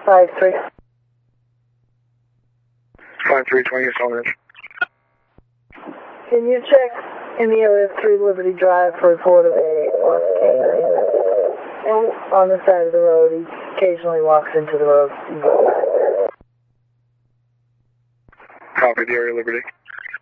5-3. 5320 Stonehenge. Can you check in the area of 3 Liberty Drive for a report of a on the side of the road? He occasionally walks into the road. Copy the area, Liberty.